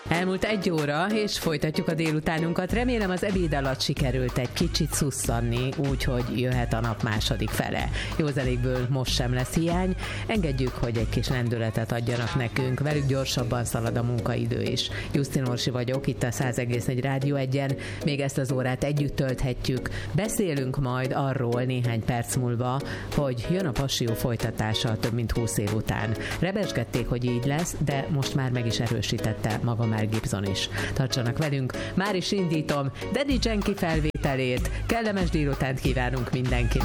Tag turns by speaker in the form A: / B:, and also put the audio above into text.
A: Elmúlt 1 óra, és folytatjuk a délutánunkat. Remélem az ebéd alatt sikerült egy kicsit szusszanni, úgyhogy jöhet a nap második fele. Józalékből most sem lesz hiány. Engedjük, hogy egy kis lendületet adjanak nekünk. Velük gyorsabban szalad a munkaidő is. Jusztin Orsi vagyok, itt a 100,4 Rádió 1-en. Még ezt az órát együtt tölthetjük. Beszélünk majd arról néhány perc múlva, hogy jön a Passió folytatása több mint 20 év után. Rebesgették, hogy így lesz, de most már meg is erősítette maga Mel Gibson is. Tartsanak velünk, már is indítom Daddy Yankee felvételét. Kellemes délutánt kívánunk mindenkinek.